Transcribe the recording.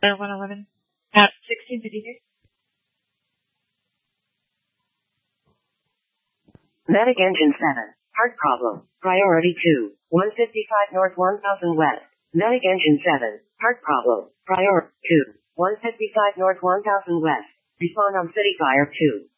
111 at 1658. Medic engine 7. Heart problem. Priority 2. 155 north 1000 west. Medic engine 7. Heart problem. Priority 2. 155 north 1000 west. Respond on city fire 2.